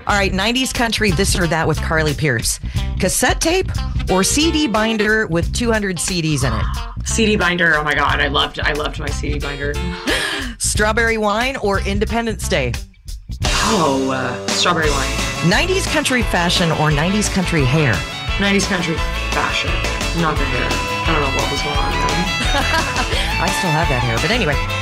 All right, 90s country, this or that with Carly Pierce. Cassette tape or CD binder with 200 CDs in it? CD binder. Oh my God, I loved my CD binder. Strawberry wine or Independence Day? Oh, strawberry wine. 90s country fashion or 90s country hair? 90s country fashion, not the hair. I don't know what was going on then. I still have that hair, but anyway.